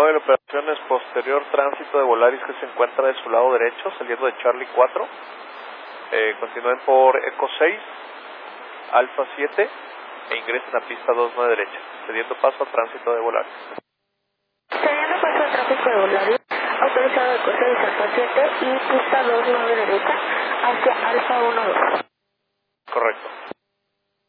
9, la operación es posterior tránsito de Volaris que se encuentra de su lado derecho, saliendo de Charlie 4. Continúen por Eco 6, Alfa 7 e ingresen a pista 29 derecha, cediendo paso a tránsito de Volaris. Cediendo paso al tráfico de Volaris, autorizado Eco 6, Alfa 7 y pista 29 derecha hacia Alfa 12. Correcto.